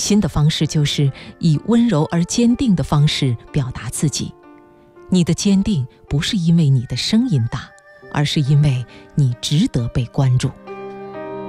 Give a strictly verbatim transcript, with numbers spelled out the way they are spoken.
新的方式就是以温柔而坚定的方式表达自己。你的坚定不是因为你的声音大，而是因为你值得被关注。